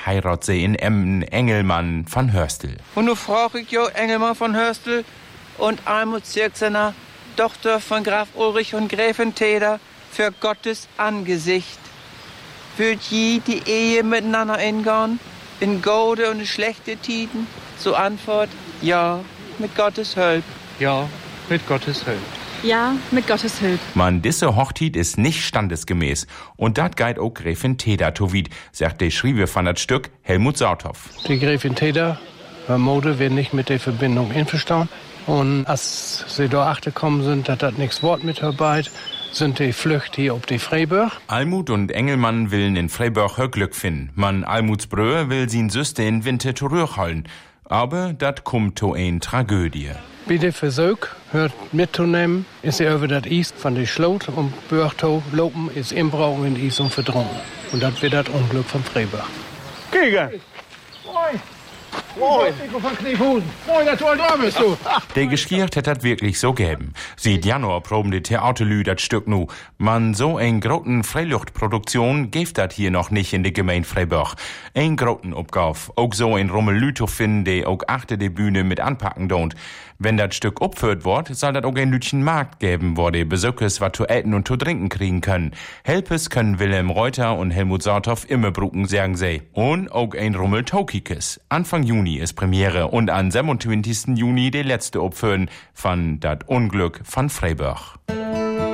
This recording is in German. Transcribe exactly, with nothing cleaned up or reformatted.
heirat sie in Emmen Engelmann van Hörstel. Und nu frag ich jo Engelmann von Hörstel und Almut Zirksener, Tochter von Graf Ulrich und Gräfin Teda, für Gottes Angesicht. Würd je die Ehe miteinander ingehen, in gute und schlechte Tiden? So Antwort, ja, mit Gottes Hilfe. Ja, mit Gottes Hilfe. Ja, mit Gottes Hilfe. Man, diese Hochzeit ist nicht standesgemäß. Und dat geit auch Gräfin Teda towied, sagt der Schriebe von dat Stück Helmut Sauthoff. Die Gräfin Teda, bei Mode, wird nicht mit der Verbindung einverstanden. Und als sie da achterkommen sind, dass das nichts Wort mit dabei, sind die Flücht hier auf die Freiburg. Almut und Engelmann willen in Freiburg Glück finden. Man Almuts Bröhe will sin Süste in Winter zurückholen. Aber dat kommt to ein Tragödie. Bei der Versuch, hört mitzunehmen, ist er über das Eis von der Schlot und Börto lopen ist Inbrauch in Eis und verdrungen. Und das wird das Unglück von Freiburg. Krieger! Moin! Moin! Nico von Kniefusen! Moin, der tolle Dame bist du! Der Geschicht hat das wirklich so geben. Seit Januar proben die Theaterlü das Stück nu. Man, so ein groten Freiluchtproduktion gibt das hier noch nicht in der Gemeinde Freiburg. Ein groten Aufgauf. Auch so ein Rummelü zu finden, der auch achter der Bühne mit anpacken don't. Wenn das Stück opführt wird, soll das auch ein Lütchen Markt geben, wo die Besuchers was zu essen und zu trinken kriegen können. Helpes können Wilhelm Reuter und Helmut Sauthoff immer brucken, sagen sie. Und auch ein Rummel Tokikes. Anfang Juni ist Premiere und am siebenundzwanzigsten Juni die letzte Opführen von Dat Unglück von Freiburg.